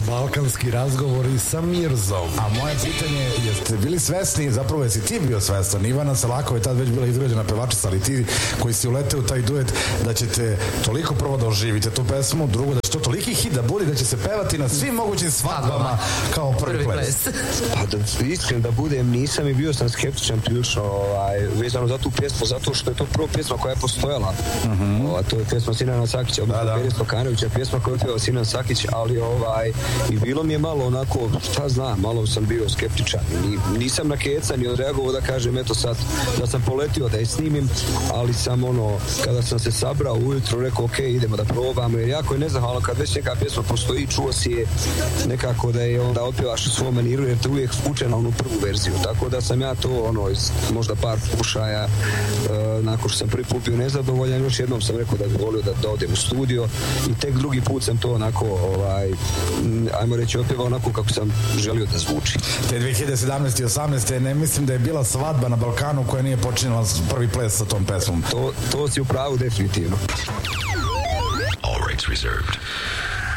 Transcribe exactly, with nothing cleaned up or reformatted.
Balkanski razgovori sa Mirzom. A moje pitanje je, jeste bili svesni, zapravo jesi ti bio svestan, Ivana Selakova je tad već bila izgrađena pevačica, ali ti koji si uleteo u taj duet, da ćete toliko prvo da oživite tu pesmu, drugo da će to toliki hit da bude, da će se pevati na svim mogućim svadbama kao prvi ples. Pa da iskren da budem, nisam i bio sam skeptičan prilično ovaj, vezano za tu pjesmu, zato što je to prva pjesma koja je postojala. Uh-huh. Ova, to je pjesma Sinana Sakića, odnosno Peris Stokanovića, pjesma koju je pjevao Sinan Sakić, ali ovaj, i bilo mi je malo onako, šta znam, malo sam bio skeptičan. Ni, nisam na kecan i odreagovao da kažem, eto sad, da sam poletio da je snimim, ali sam ono, kada sam se sabrao ujutro, rekao, ok, idemo da probamo, jer jako je nezahvalno kad već neka pjesma postoji, čuo si je nekako da je onda otpjevaš u svom maniru, jer te uvijek vuče na onu prvu verziju, tako da sam ja to, ono, iz možda par pokušaja, uh, nakon što sam prvi put bio nezadovoljan, još jednom sam rekao da bih volio da, da odem u studio i tek drugi put sam to onako, ovaj, ajmo reći, otpjevao onako kako sam želio da zvuči. Te dve hiljade sedamnaeste i osamnaeste ne mislim da je bila svadba na Balkanu koja nije počinjala prvi ples sa tom pesmom. To, to si u pravu definitivno. All rights reserved.